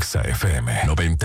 Exa FM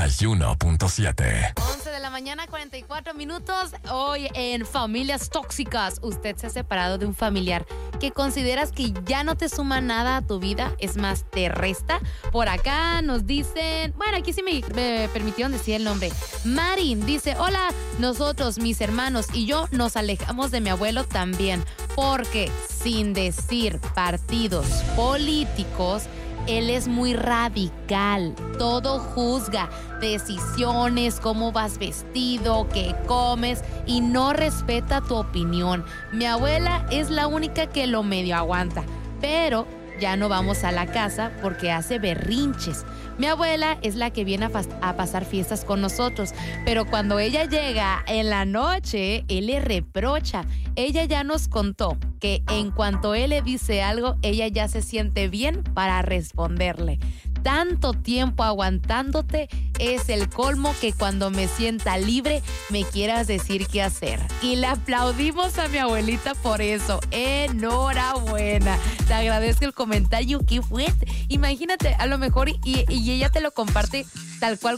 91.7. 11 de la mañana, 44 minutos. Hoy en Familias Tóxicas. ¿Usted se ha separado de un familiar que consideras que ya no te suma nada a tu vida? Es más, te resta. Por acá nos dicen... Bueno, aquí sí me permitieron decir el nombre. Marin dice: hola, nosotros, mis hermanos y yo nos alejamos de mi abuelo también. Porque, sin decir partidos políticos, él es muy radical, todo juzga, decisiones, cómo vas vestido, qué comes y no respeta tu opinión. Mi abuela es la única que lo medio aguanta, pero ya no vamos a la casa porque hace berrinches. Mi abuela es la que viene a pasar fiestas con nosotros, pero cuando ella llega en la noche, él le reprocha. Ella ya nos contó que en cuanto él le dice algo, ella ya se siente bien para responderle. Tanto tiempo aguantándote es el colmo que cuando me sienta libre me quieras decir qué hacer. Y le aplaudimos a mi abuelita por eso. Enhorabuena. Te agradezco el comentario. Qué fuerte. Imagínate, a lo mejor y ella te lo comparte tal cual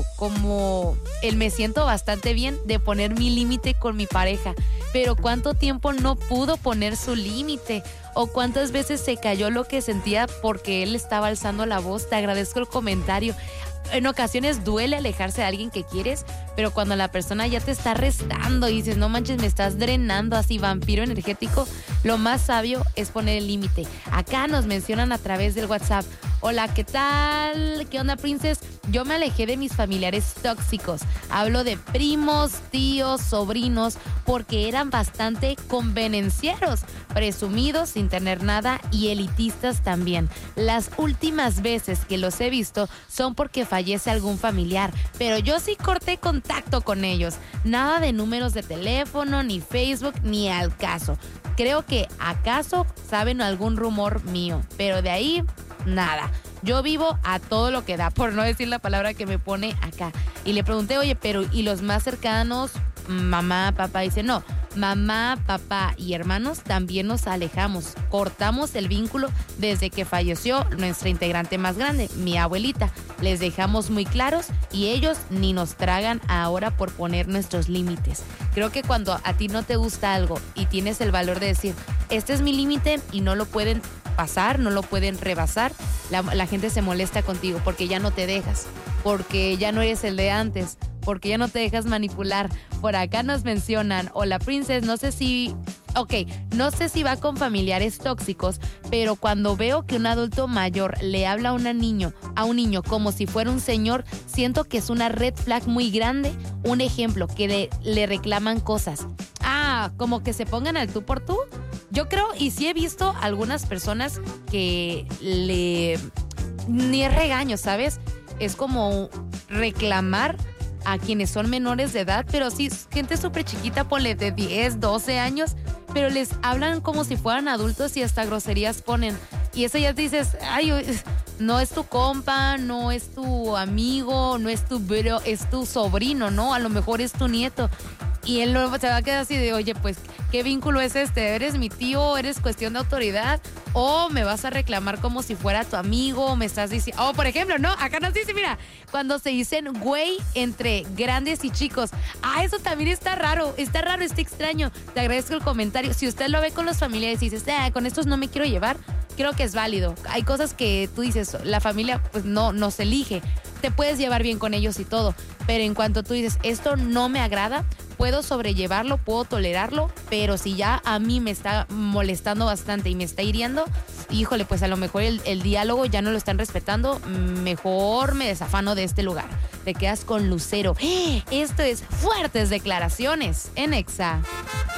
como el me siento bastante bien de poner mi límite con mi pareja. Pero ¿cuánto tiempo no pudo poner su límite? ¿O cuántas veces se cayó lo que sentía porque él estaba alzando la voz? Te agradezco el comentario. En ocasiones duele alejarse de alguien que quieres, pero cuando la persona ya te está restando y dices, no manches, me estás drenando así, vampiro energético, lo más sabio es poner el límite. Acá nos mencionan a través del WhatsApp: hola, ¿qué tal? ¿Qué onda, Princess? Yo me alejé de mis familiares tóxicos. Hablo de primos, tíos, sobrinos, porque eran bastante convenencieros, presumidos sin tener nada y elitistas también. Las últimas veces que los he visto son porque fallece algún familiar, pero yo sí corté contacto con ellos. Nada de números de teléfono, ni Facebook, ni al caso. Creo que acaso saben algún rumor mío, pero de ahí nada. Yo vivo a todo lo que da, por no decir la palabra que me pone acá. Y le pregunté, oye, pero ¿y los más cercanos? Mamá, papá. Dice, no, mamá, papá y hermanos también nos alejamos. Cortamos el vínculo desde que falleció nuestra integrante más grande, mi abuelita. Les dejamos muy claros y ellos ni nos tragan ahora por poner nuestros límites. Creo que cuando a ti no te gusta algo y tienes el valor de decir, este es mi límite y no lo pueden pasar, no lo pueden rebasar, la gente se molesta contigo porque ya no te dejas, porque ya no eres el de antes, porque ya no te dejas manipular. Por acá nos mencionan, hola Princess, no sé si va con familiares tóxicos, pero cuando veo que un adulto mayor le habla a un niño como si fuera un señor, siento que es una red flag muy grande. Un ejemplo, que le reclaman cosas. Como que se pongan al tú por tú. Yo creo, y sí he visto algunas personas que ni es regaño, ¿sabes? Es como reclamar a quienes son menores de edad, pero sí, gente súper chiquita, ponle de 10, 12 años, pero les hablan como si fueran adultos y hasta groserías ponen. Y eso ya dices, ay, no es tu compa, no es tu amigo, no es tu bro, es tu sobrino, ¿no? A lo mejor es tu nieto. Y él luego se va a quedar así de, oye, pues, ¿qué vínculo es este? ¿Eres mi tío? ¿Eres cuestión de autoridad? ¿O me vas a reclamar como si fuera tu amigo? ¿Me estás diciendo? Por ejemplo, no, acá nos dice, mira, cuando se dicen güey entre grandes y chicos. Eso también está raro, está extraño. Te agradezco el comentario. Si usted lo ve con los familiares y dices, con estos no me quiero llevar, creo que es válido. Hay cosas que tú dices, la familia pues no se elige. Te puedes llevar bien con ellos y todo, pero en cuanto tú dices, esto no me agrada, puedo sobrellevarlo, puedo tolerarlo, pero si ya a mí me está molestando bastante y me está hiriendo, híjole, pues a lo mejor el diálogo ya no lo están respetando, mejor me desafano de este lugar. Te quedas con Lucero. Esto es Fuertes Declaraciones en Exa.